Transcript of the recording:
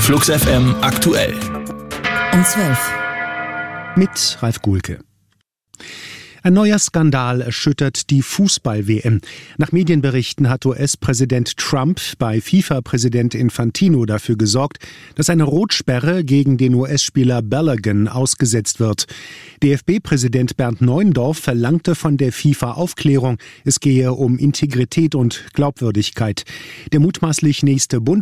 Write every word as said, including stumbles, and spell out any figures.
Flux F M aktuell. Um zwölf. Mit Ralf Guhlke. Ein neuer Skandal erschüttert die Fußball-W M. Nach Medienberichten hat U S-Präsident Trump bei FIFA-Präsident Infantino dafür gesorgt, dass eine Rotsperre gegen den U S-Spieler Balogun ausgesetzt wird. D F B-Präsident Bernd Neuendorf verlangte von der FIFA Aufklärung. Es gehe um Integrität und Glaubwürdigkeit. Der mutmaßlich nächste Bundes